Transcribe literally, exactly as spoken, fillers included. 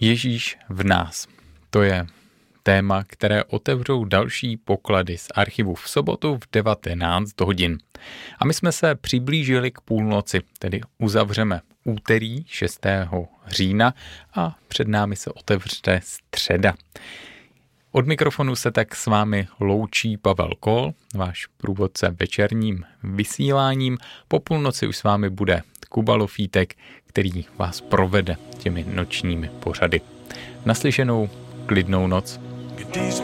Ježíš v nás. To je téma, které otevřou další poklady z archivu v sobotu v devatenáct hodin. A my jsme se přiblížili k půlnoci, tedy uzavřeme úterý šestého října a před námi se otevře středa. Od mikrofonu se tak s vámi loučí Pavel Kol, váš průvodce večerním vysíláním. Po půlnoci už s vámi bude Kuba Lofítek, který vás provede těmi nočními pořady. Naslyšenou, klidnou noc.